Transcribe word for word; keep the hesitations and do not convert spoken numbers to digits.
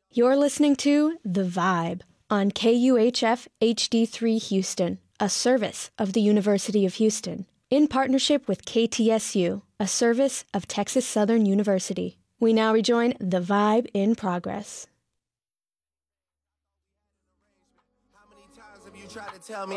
You're listening to The Vibe on K U H F H D three Houston, a service of the University of Houston, in partnership with K T S U, a service of Texas Southern University. We now rejoin The Vibe in progress. How many times have you tried to tell me